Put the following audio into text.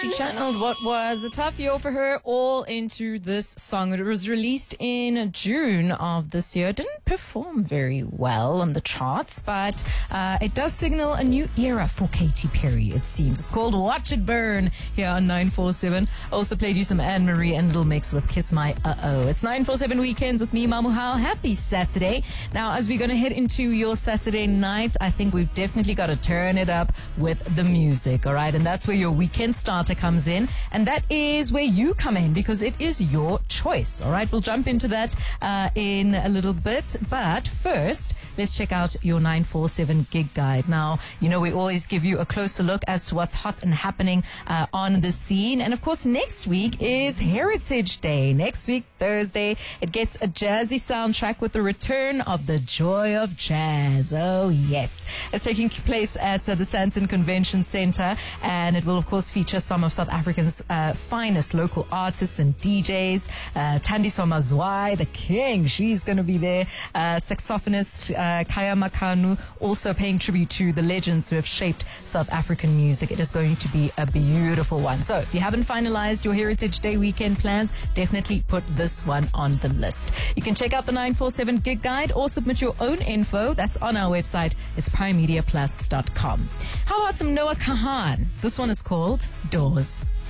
She channeled what was a tough year for her all into this song. It was released in June of this year. It didn't perform very well on the charts, but it does signal a new era for Katy Perry, it seems. It's called Watch It Burn here on 947. Also played you some Anne-Marie and Little Mix with Kiss My Uh-Oh. It's 947 Weekends with me, Mamu Hao. Happy Saturday. Now, as we're going to head into your Saturday night, I think we've definitely got to turn it up with the music, all right? And that's where your weekend starter comes in, and that is where you come in because it is your choice, all right? We'll jump into that in a little bit, but first, let's check out your 947 gig guide. Now, you know, we always give you a closer look as to what's hot and happening on the scene, and of course, next week is Heritage Day. Next week, Thursday, it gets a jazzy soundtrack with the return of the Joy of Jazz. Oh, yes. It's taking place at the Sandton Convention Center, and it will, of course, feature some of South Africa's finest local artists and DJs. Thandiso Mazwai, the king, she's going to be there. Saxophonist Kaya Makanu, also paying tribute to the legends who have shaped South African music. It is going to be a beautiful one. So if you haven't finalized your Heritage Day weekend plans, definitely put this one on the list. You can check out the 947 gig guide or submit your own info. That's on our website. It's primemediaplus.com. How about some Noah Kahan? This one is called Doors.